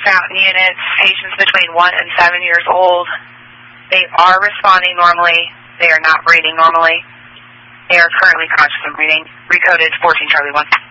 Fountain units, patients between 1 and 7 years old. They are responding normally. They are not breathing normally. They are currently conscious and breathing. Recoded 14 Charlie 1.